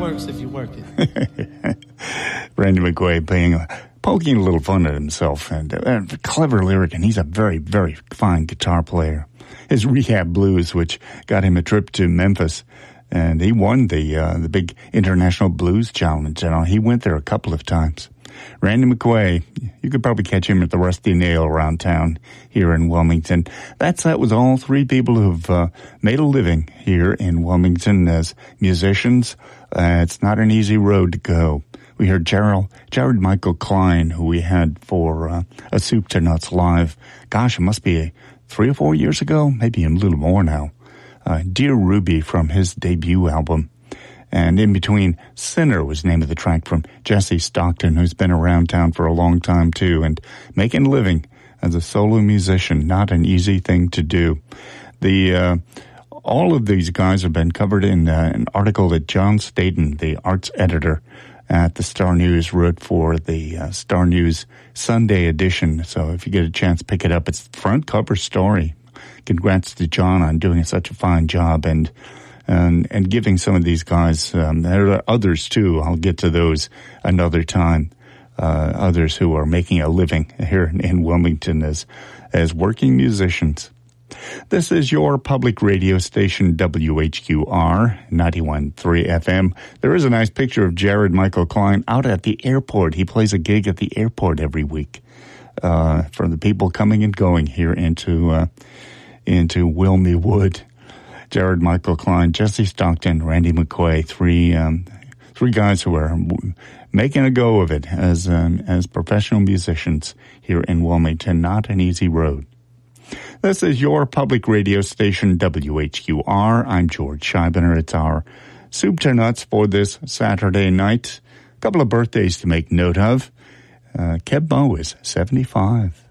works if you work it. Randy McQuay poking a little fun at himself, and a clever lyric, and he's a very, very fine guitar player. His Rehab Blues, which got him a trip to Memphis, and he won the big International Blues Challenge, and he went there a couple of times. Randy McQuay, you could probably catch him at the Rusty Nail around town here in Wilmington. That was all three people who've made a living here in Wilmington as musicians. It's not an easy road to go. We heard Jared Michael Klein, who we had for a Soup to Nuts Live. Gosh, it must be 3 or 4 years ago, maybe a little more now. Dear Ruby from his debut album. And in between, Sinner was the name of the track from Jesse Stockton, who's been around town for a long time too, and making a living as a solo musician. Not an easy thing to do. All of these guys have been covered in an article that John Staten, the arts editor at the Star News, wrote for the Star News Sunday edition. So if you get a chance, pick it up. It's the front cover story. Congrats to John on doing such a fine job and giving some of these guys, there are others too, I'll get to those another time, others who are making a living here in Wilmington as working musicians. This is your public radio station, WHQR 91.3 FM. There is a nice picture of Jared Michael Klein out at the airport. He plays a gig at the airport every week for the people coming and going here into Wilmy Wood. Jared Michael Klein, Jesse Stockton, Randy McQuay, three guys who are making a go of it as professional musicians here in Wilmington. Not an easy road. This is your public radio station, WHQR. I'm George Scheibner. It's our Soup to Nuts for this Saturday night. A couple of birthdays to make note of. Keb Mo is 75.